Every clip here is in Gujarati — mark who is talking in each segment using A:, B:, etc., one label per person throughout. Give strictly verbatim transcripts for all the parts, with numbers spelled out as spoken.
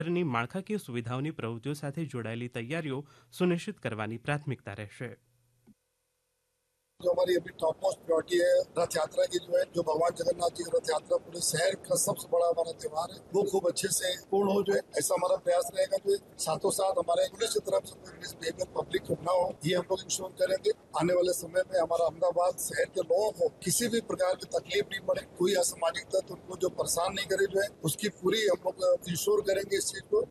A: ની માળખાકીય સુવિધાઓની પ્રવૃત્તિઓ સાથે જોડાયેલી તૈયારીઓ સુનિશ્ચિત કરવાની પ્રાથમિકતા રહેશે।
B: जो हमारी अभी टॉप मोस्ट प्रायोरिटी है रथ यात्रा की जो है जो भगवान जगन्नाथ जी की रथ यात्रा पूरे शहर का सबसे बड़ा हमारा त्योहार है वो खूब अच्छे से पूर्ण हो जाए ऐसा हमारा प्रयास रहेगा। जो साथों साथ हमारे पुलिस की तरफ से कोई मिसबिहेवियर पब्लिक को न हो ये हम लोग इंश्योर करेंगे। आने वाले समय में हमारा अहमदाबाद शहर के लोगों को किसी भी प्रकार की तकलीफ नहीं पड़े, कोई असामाजिक तत्व उनको जो परेशान नहीं करे जो है उसकी पूरी हम लोग इंश्योर करेंगे इस चीज को।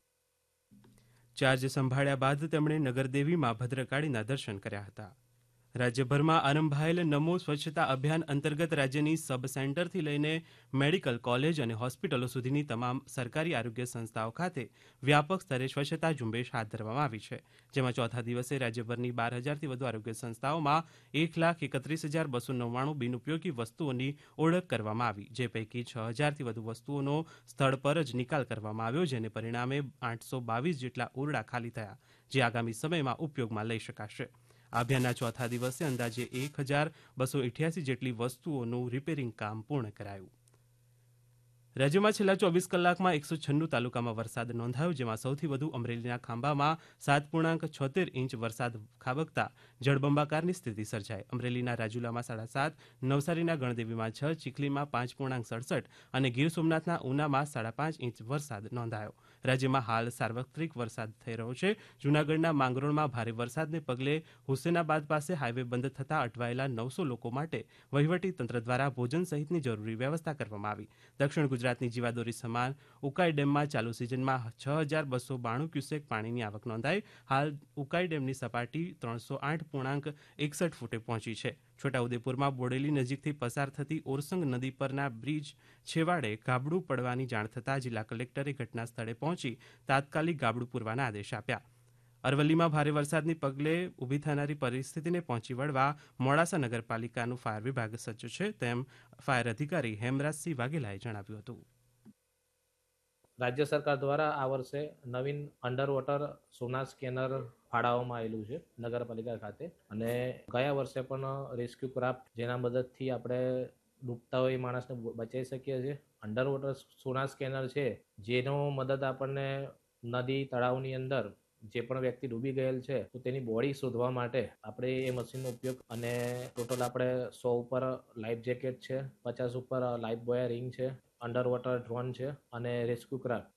A: ચાર્જ સંભાળ્યા બાદ તેમણે નગરદેવી મા ભદ્રકાળીના દર્શન કર્યા હતા। રાજ્યભરમાં આરંભાયેલ નમો સ્વચ્છતા અભિયાન અંતર્ગત રાજ્યની સબ સેન્ટરથી લઈને મેડિકલ કોલેજ અને હોસ્પિટલો સુધીની તમામ સરકારી આરોગ્ય સંસ્થાઓ ખાતે વ્યાપક સ્તરે સ્વચ્છતા ઝુંબેશ હાથ ધરવામાં આવી છે, જેમાં ચોથા દિવસે રાજ્યભરની બાર હજારથી વધુ આરોગ્ય સંસ્થાઓમાં એક લાખ એકત્રીસ હજાર બસો નવ્વાણું બિનઉપયોગી વસ્તુઓની ઓળખ કરવામાં આવી, જે પૈકી છ હજારથી વધુ વસ્તુઓનો સ્થળ પર જ નિકાલ કરવામાં આવ્યો, જેને પરિણામે આઠસો બાવીસ જેટલા ઓરડા ખાલી થયા, જે આગામી સમયમાં ઉપયોગમાં લઈ શકાશે। આ અભિયાનના ચોથા દિવસે અંદાજે એક હજાર બસો અઠ્યાસી જેટલી વસ્તુઓનું રિપેરિંગ કામ પૂર્ણ કરાયું। રાજ્યમાં છેલ્લા ચોવીસ કલાકમાં એકસો છન્નું તાલુકામાં વરસાદ નોંધાયો, જેમાં સૌથી વધુ અમરેલીના ખાંભામાં સાત પૂર્ણાંક છોતેર ઇંચ વરસાદ ખાબકતા જળબંબાકારની સ્થિતિ સર્જાઈ। અમરેલીના રાજુલામાં સાડા સાત, નવસારીના ગણદેવીમાં છ, ચીખલીમાં પાંચ પૂર્ણાંક સડસઠ અને ગીર સોમનાથના ઉનામાં સાડા પાંચ ઇંચ વરસાદ નોંધાયો। રાજ્યમાં હાલ સાર્વત્રિક વરસાદ થઈ રહ્યો છે। જૂનાગઢના માંગરોળમાં ભારે વરસાદને પગલે હુસેનાબાદ પાસે હાઈવે બંધ થતાં અટવાયેલા નવસો લોકો માટે વહીવટી તંત્ર દ્વારા ભોજન સહિતની જરૂરી વ્યવસ્થા કરવામાં આવી। દક્ષિણ ગુજરાતની જીવાદોરી સમાન ઉકાઈ ડેમમાં ચાલુ સિઝનમાં છ હજાર બસો બાણું ક્યુસેક પાણીની આવક નોંધાઈ। હાલ ઉકાઈ ડેમની સપાટી ત્રણસો આઠ પૂર્ણાંક એકસઠ ફૂટે પહોંચી છે। છોટાઉદેપુરમાં બોડેલી નજીકથી પસાર થતી ઓરસંગ નદી પરના બ્રિજ છેવાડે ગાબડું પડવાની જાણ થતાં જિલ્લા કલેક્ટરે ઘટના સ્થળે પહોંચી તાત્કાલિક ગાબડું પૂરવાના આદેશ આપ્યા। અરવલ્લીમાં ભારે વરસાદને પગલે ઊભી થનારી પરિસ્થિતિને પહોંચી વળવા મોડાસા નગરપાલિકાનું ફાયર વિભાગ સજ્જ છે, તેમ ફાયર અધિકારી હેમરાજસિંહ વાઘેલાએ જણાવ્યું હતું।
C: રાજ્ય સરકાર દ્વારા આ વર્ષે નવીન અંડર વોટર સોનાર સ્કેનર ફાળવવામાં આવેલું છે નગરપાલિકા ખાતે, અને ગયા વર્ષે પણ રેસ્ક્યુ ક્રાફ્ટ જેના મદદથી આપણે ડૂબતા હોય માણસને બચાવી શકીએ છીએ। અંડર વોટર સોનાર સ્કેનર છે જેનો મદદ આપણને નદી તળાવની અંદર જે પણ વ્યક્તિ ડૂબી ગયેલ છે તો તેની બોડી શોધવા માટે આપણે એ મશીનનો ઉપયોગ, અને ટોટલ આપણે સો ઉપર લાઈફ જેકેટ છે, પચાસ ઉપર લાઈફ બોય રિંગ છે, અંડર વોટર ડ્રોન છે અને રેસ્ક્યુ ક્રાફ્ટ।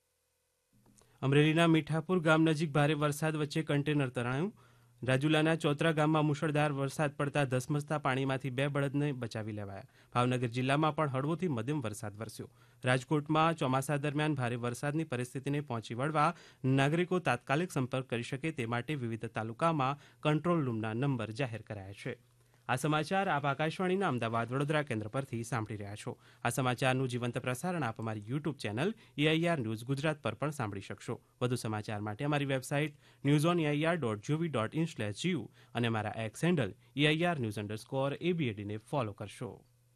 A: અમરેલીના મીઠાપુર ગામ નજીક ભારે વરસાદ વચ્ચે કન્ટેનર તણાયું। રાજુલાના ચોતરા ગામમાં મુશળધાર વરસાદ પડતા ધસમસતા પાણીમાંથી બે બળદને બચાવી લેવાયા। ભાવનગર જિલ્લામાં પણ હળવોથી મધ્યમ વરસાદ વરસ્યો। રાજકોટમાં ચોમાસા દરમિયાન ભારે વરસાદની પરિસ્થિતિને પહોંચી વળવા નાગરિકો તાત્કાલિક સંપર્ક કરી શકે તે માટે વિવિધ તાલુકામાં કંટ્રોલ રૂમના નંબર જાહેર કરાયા છે। આ સમાચાર આપ આકાશવાણીના અમદાવાદ વડોદરા કેન્દ્ર પરથી સાંભળી રહ્યા છો। આ સમાચારનું જીવંત પ્રસારણ આપ અમારી YouTube channel AIR news Gujarat પર પણ સાંભળી શકશો। વધુ સમાચાર માટે અમારી website news on AIR dot GOV dot in slash GU અને અમારા x handle AIR news underscore એબીએડીને follow કરશો।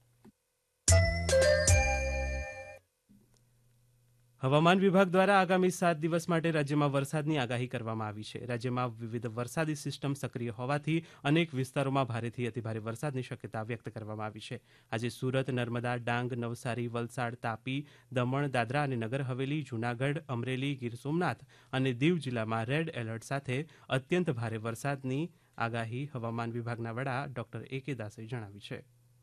A: હવામાન વિભાગ દ્વારા આગામી સાત દિવસ માટે રાજ્યમાં વરસાદની આગાહી કરવામાં આવી છે। રાજ્યમાં વિવિધ વરસાદી સિસ્ટમ સક્રિય હોવાથી અનેક વિસ્તારોમાં ભારેથી અતિભારે વરસાદની શક્યતા વ્યક્ત કરવામાં આવી છે। આજે સુરત, નર્મદા, ડાંગ, નવસારી, વલસાડ, તાપી, દમણ, દાદરા અને નગર હવેલી, જૂનાગઢ, અમરેલી, ગીર સોમનાથ અને દીવ જિલ્લામાં રેડ એલર્ટ સાથે અત્યંત ભારે વરસાદની આગાહી હવામાન વિભાગના વડા ડોક્ટર એ કે દાસે જણાવી છે।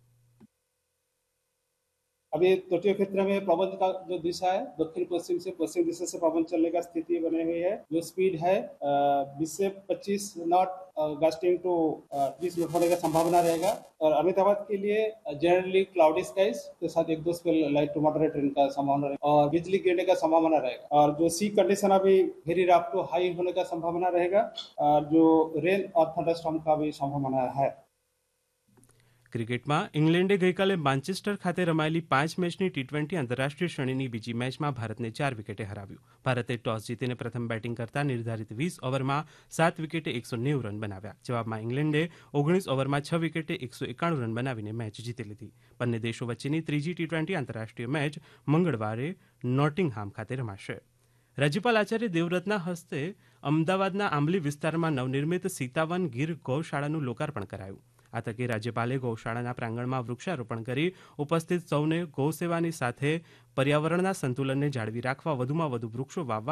D: अभी तटीय क्षेत्र में पवन का जो दिशा है दक्षिण पश्चिम से पश्चिम दिशा से पवन चलने का स्थिति बनी हुई है। जो स्पीड है बीस से पच्चीस नॉट गस्टिंग टू तीस नॉट होने का संभावना रहेगा। और अहमदाबाद के लिए जनरली क्लाउडी स्काइज के साथ एक दो spell light to moderate rain का संभावना रहेगा और बिजली गिरने का संभावना रहेगा। और जो सी कंडीशन अभी वेरी रफ टू हाई होने का संभावना रहेगा और जो रेन और थंडरस्टॉर्म का भी संभावना है।
A: ક્રિકેટમાં ઇંગ્લેન્ડે ગઈકાલે માન્ચેસ્ટર ખાતે રમાયેલી પાંચ મેચની ટી ટ્વેન્ટી આંતરરાષ્ટ્રીય શ્રેણીની બીજી મેચમાં ભારતને ચાર વિકેટે હરાવ્યું। ભારતે ટોસ જીતીને પ્રથમ બેટિંગ કરતા નિર્ધારિત વીસ ઓવરમાં સાત વિકેટે એકસો નેવું રન બનાવ્યા। જવાબમાં ઇંગ્લેન્ડે ઓગણીસ ઓવરમાં છ વિકેટે એકસો એકાણું રન બનાવીને મેચ જીતી લીધી। બંને દેશો વચ્ચેની ત્રીજી ટી ટ્વેન્ટી આંતરરાષ્ટ્રીય મેચ મંગળવારે નોટિંગહામ ખાતે રમાશે। રાજ્યપાલ આચાર્ય દેવવ્રતના હસ્તે અમદાવાદના આંબલી વિસ્તારમાં નવનિર્મિત સીતાવન ગીર ગૌશાળાનું લોકાર્પણ કરાયું। આ તકે રાજ્યપાલે ગૌશાળાના પ્રાંગણમાં વૃક્ષારોપણ કરી ઉપસ્થિત સૌને ગૌસેવાની સાથે પર્યાવરણના સંતુલનને જાળવી રાખવા વધુમાં વધુ વૃક્ષો વાવવા